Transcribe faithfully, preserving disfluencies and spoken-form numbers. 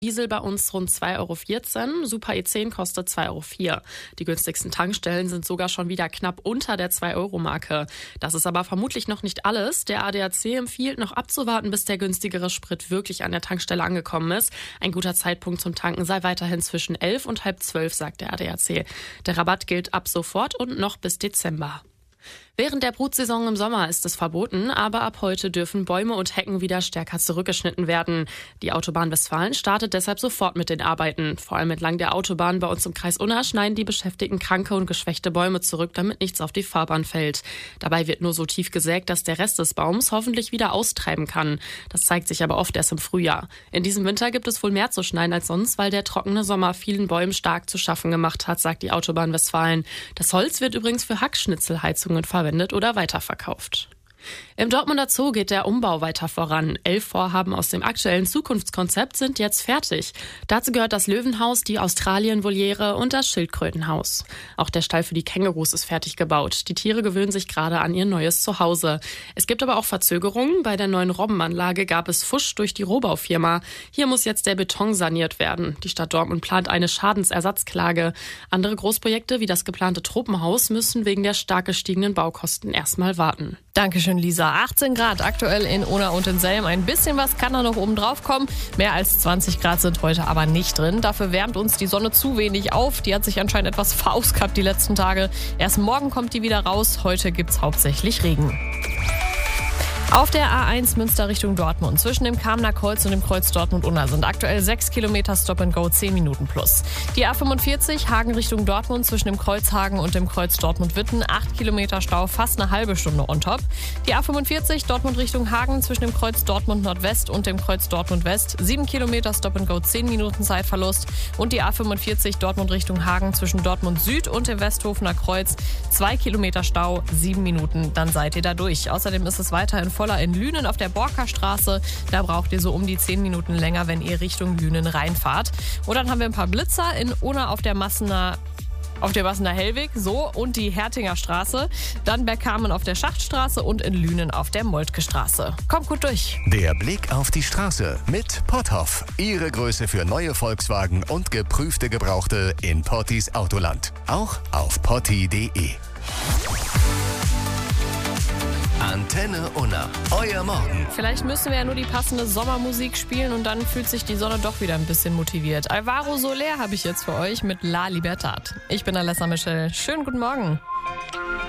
Diesel bei uns rund zwei Euro vierzehn, Super E zehn kostet zwei Euro vier. Die günstigsten Tankstellen sind sogar schon wieder knapp unter der zwei Euro Marke. Das ist aber vermutlich noch nicht alles. Der A D A C empfiehlt noch abzuwarten, bis der günstigere Sprit wirklich an der Tankstelle angekommen ist. Ein guter Zeitpunkt zum Tanken sei weiterhin zwischen elf und halb zwölf, sagt der A D A C. Der Rabatt gilt ab sofort und noch bis Dezember. Während der Brutsaison im Sommer ist es verboten, aber ab heute dürfen Bäume und Hecken wieder stärker zurückgeschnitten werden. Die Autobahn Westfalen startet deshalb sofort mit den Arbeiten. Vor allem entlang der Autobahn bei uns im Kreis Unna schneiden die Beschäftigten kranke und geschwächte Bäume zurück, damit nichts auf die Fahrbahn fällt. Dabei wird nur so tief gesägt, dass der Rest des Baums hoffentlich wieder austreiben kann. Das zeigt sich aber oft erst im Frühjahr. In diesem Winter gibt es wohl mehr zu schneiden als sonst, weil der trockene Sommer vielen Bäumen stark zu schaffen gemacht hat, sagt die Autobahn Westfalen. Das Holz wird übrigens für Hackschnitzelheizungen verwendet oder weiterverkauft. Im Dortmunder Zoo geht der Umbau weiter voran. Elf Vorhaben aus dem aktuellen Zukunftskonzept sind jetzt fertig. Dazu gehört das Löwenhaus, die Australien-Voliere und das Schildkrötenhaus. Auch der Stall für die Kängurus ist fertig gebaut. Die Tiere gewöhnen sich gerade an ihr neues Zuhause. Es gibt aber auch Verzögerungen. Bei der neuen Robbenanlage gab es Fusch durch die Rohbaufirma. Hier muss jetzt der Beton saniert werden. Die Stadt Dortmund plant eine Schadensersatzklage. Andere Großprojekte wie das geplante Tropenhaus müssen wegen der stark gestiegenen Baukosten erstmal warten. Dankeschön, Lisa. achtzehn Grad aktuell in Unna und in Selm. Ein bisschen was kann da noch oben drauf kommen. Mehr als zwanzig Grad sind heute aber nicht drin. Dafür wärmt uns die Sonne zu wenig auf. Die hat sich anscheinend etwas verausgabt die letzten Tage. Erst morgen kommt die wieder raus. Heute gibt's hauptsächlich Regen. Auf der A eins Münster Richtung Dortmund zwischen dem Kamener Kreuz und dem Kreuz Dortmund-Unna sind aktuell sechs Kilometer Stop and Go, zehn Minuten plus. Die A fünfundvierzig Hagen Richtung Dortmund zwischen dem Kreuz Hagen und dem Kreuz Dortmund-Witten, acht Kilometer Stau, fast eine halbe Stunde on top. Die A fünfundvierzig Dortmund Richtung Hagen zwischen dem Kreuz Dortmund Nordwest und dem Kreuz Dortmund West, sieben Kilometer Stop and Go, zehn Minuten Zeitverlust. Und die A fünfundvierzig Dortmund Richtung Hagen zwischen Dortmund Süd und dem Westhofener Kreuz, zwei Kilometer Stau, sieben Minuten, dann seid ihr da durch. Außerdem ist es weiterhin voller in Lünen auf der Borkerstraße. Da braucht ihr so um die zehn Minuten länger, wenn ihr Richtung Lünen reinfahrt. Und dann haben wir ein paar Blitzer in Unna auf der Massener auf der Massener Hellweg, so, und die Hertinger Straße. Dann Bergkamen auf der Schachtstraße und in Lünen auf der Moltke Straße. Kommt gut durch. Der Blick auf die Straße mit Potthoff. Ihre Größe für neue Volkswagen und geprüfte Gebrauchte in Pottis Autoland. Auch auf potti punkt de. Antenne Unna, euer Morgen. Vielleicht müssen wir ja nur die passende Sommermusik spielen und dann fühlt sich die Sonne doch wieder ein bisschen motiviert. Alvaro Soler habe ich jetzt für euch mit La Libertad. Ich bin Alessa Michel. Schönen guten Morgen.